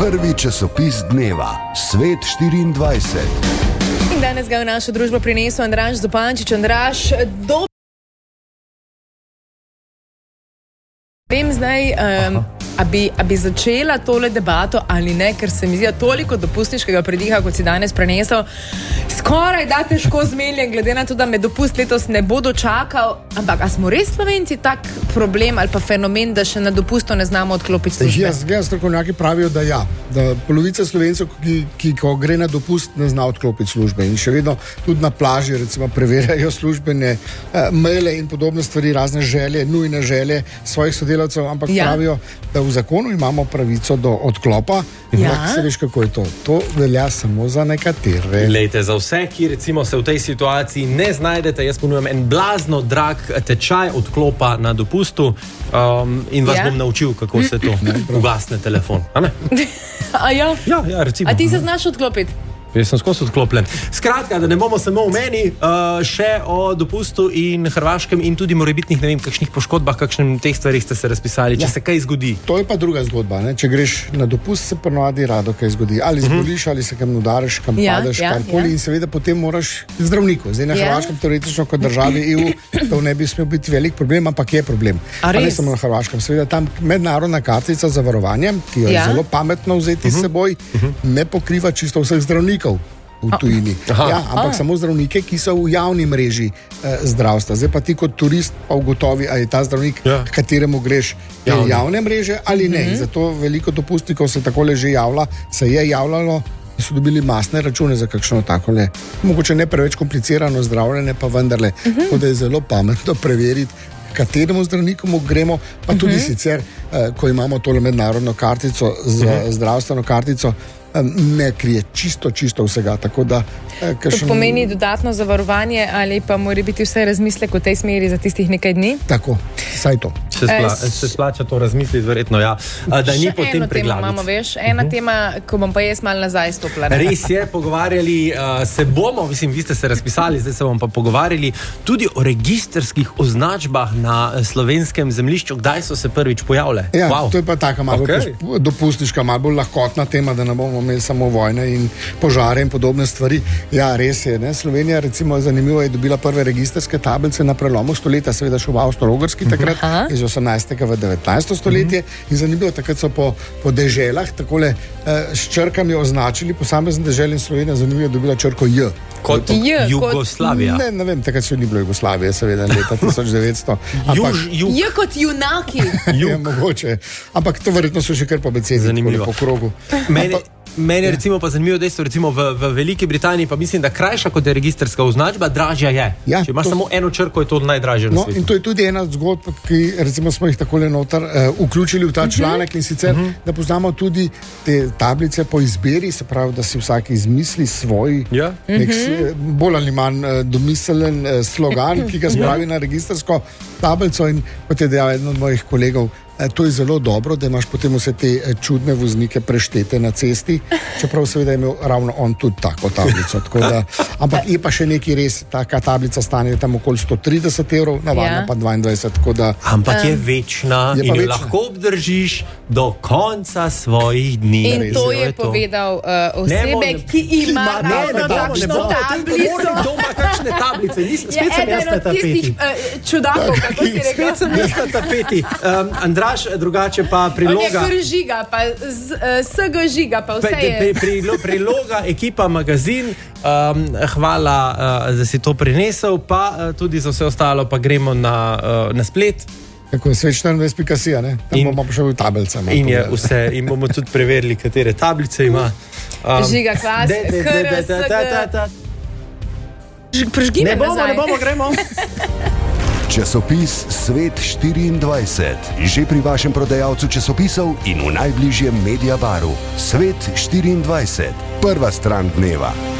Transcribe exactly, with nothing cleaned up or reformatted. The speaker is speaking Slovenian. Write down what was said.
Prvi časopis dneva, Svet štiriindvajset. In danes ga v našo družbo prinesel Andraž Zupančič. Andraž, do... Vem zdaj, um, a, bi, a bi začela tole debato ali ne, ker se mi zdi toliko dopustniškega prediha, kot si danes prenesel. Skoraj da težko zmeljen, glede na to, da me dopust letos ne bo dočakal. Ampak, a smo res Slovenci tak problem ali pa fenomen, da še na dopustu ne znamo odklopiti službe? Jaz, jaz strokovnjaki pravijo, da ja. Da polovica Slovencev, ki, ki ko gre na dopust, ne zna odklopiti službe. In še vedno tudi na plaži, recimo, preverjajo službene uh, maile in podobne stvari, razne želje, nujne želje svojih sodelavcev, ampak ja. pravijo, da v zakonu imamo pravico do odklopa. Ja. Ampak se veš, kako je to. To velja samo za nekatere. Lejte, za vse, ki recimo se v tej situaciji ne znajdete, jaz ponujam en blazno drag tečaj odklopa na dopustu um, in vas ja. bom naučil, kako se to ugasne telefon. A ne? A ja? Ja, ja, recimo. A ti se znaš odklopiti? Jaz sem skozi odklopljen. Skratka, da ne bomo samo v meni, uh, še o dopustu in Hrvaškem in tudi morebitnih, ne vem, kakšnih poškodbah, kakšnim teh stvarih ste se razpisali, če ja. se kaj zgodi. To je pa druga zgodba, ne? Če greš na dopust, se ponavadi rado kaj zgodi. Ali zboliš, ali se kam udariš, kam ja, padeš, ja, karkoli ja. in seveda potem moraš k zdravniku. Zdaj na ja. Hrvaškem teoretično kot državi E U to ne bi smel biti velik problem, ampak je problem. A ne samo na Hrvaškem. Seveda tam mednarodna kartica za varovanje, ki jo ja. je zelo pametno vzeti s seboj, ne pokriva čisto vseh zdravnikov v tujini. Ja, ampak Aha. samo zdravnike, ki so v javni mreži eh, zdravstva. Zdaj pa ti kot turist pa ugotovi, ali je ta zdravnik, ja. kateremu greš javne, javne mreže ali ne. Mm-hmm. Zato veliko dopustnikov se takole že javlja, se je javljalo, da so dobili masne račune za kakšno takole, mogoče ne preveč komplicirano zdravljenje, pa vendarle, mm-hmm. tako da je zelo pametno preveriti, kateremu zdravniku gremo, pa tudi mm-hmm. sicer, eh, ko imamo tole mednarodno kartico, z, mm-hmm. zdravstveno kartico, ne krije čisto, čisto vsega. Tako da, eh, to še... pomeni dodatno zavarovanje ali pa mora biti vse razmislek v tej smeri za tistih nekaj dni? Tako, saj to. Se, spla, se splača to razmisliti, verjetno, ja. Da ni potem preglavic. Imamo, veš, ena uh-huh. tema, ko bom pa jaz malo nazaj stopila. Ne? Res je, pogovarjali uh, se bomo, mislim, vi ste se razpisali, zdaj se bomo pa pogovarjali tudi o registrskih označbah na slovenskem zemljišču. Kdaj so se prvič pojavile? Ja, wow. to je pa taka malo okay. dopustniška, malo bolj lahkotna tema, da ne bomo imeli samo vojne in požare in podobne stvari. Ja, res je, ne? Slovenija, recimo, zanimivo je dobila prve registrske tablice na prelomu stoletja, seveda še v Avstro-Ogrski takrat, Aha. iz osemnajstega v devetnajsto stoletje uh-huh. in zanimivo, takrat so po, po deželah takole eh, s črkami označili posamezen dežel in Slovenija zanimivo dobila črko J. Kot J, Jugoslavija. Ne, ne vem, takrat še ni bilo Jugoslavije, seveda, leta tisoč devetsto. Ampak, Juž, jug. J kot junaki. Je mogoče, ampak to verjetno so še kar po besedi, po krogu. Meni, meni recimo pa zanimivo dejstvo, recimo v, v Veliki Britaniji pa mislim, da krajša kot je registrska označba, dražja je. Ja, če imaš to... samo eno črko, je to najdražje na no, svetu. In to je tudi ena zgodba, ki recimo smo jih takole noter uh, vključili v ta članek uh-huh. in sicer, uh-huh. da poznamo tudi te tablice po izbiri, se pravi, da si vsak izmisli svoj ja. nek uh-huh. bolj ali manj uh, domiselen uh, slogan, ki ga spravi na registrsko tablico in kot je dejal eden od mojih kolegov, to je zelo dobro, da imaš potem vse te čudne voznike preštete na cesti, čeprav seveda je imel ravno on tudi tako tablico. Tako da, ampak je pa še nekaj res, taka tablica stane tam okoli sto trideset evrov, navadna ja. pa dvaindvajset. Tako da, ampak je večna je in jo lahko obdržiš do konca svojih dni. In to je, je povedal uh, osebek, ki ima ravno takšno tablico. Moram doma kakšne tablice, Nis, spet sem jaz na tapeti. Uh, čudakov, kako si rekel. Spet sem jaz na tapeti. Um, Andraž, drugače pa priloga. Okay, žiga, pa z, uh, S G žiga, pa vse je. Pri, pri, pri, priloga, ekipa, magazin, um, hvala, uh, da si to prinesel, pa uh, tudi za vse ostalo pa gremo na, uh, na splet. Tako je svet štiriindvajset pika si, ne? Tam in, bomo pa še v tablicah. In je vse, in bomo tudi preverili, katere tablice ima. Um, žiga klas, K R S G. Prežgi me nazaj. Ne bomo, ne bomo, gremo. Časopis Svet štiriindvajset. Že pri vašem prodajalcu časopisov in v najbližjem Mediabaru. Svet štiriindvajset. Prva stran dneva.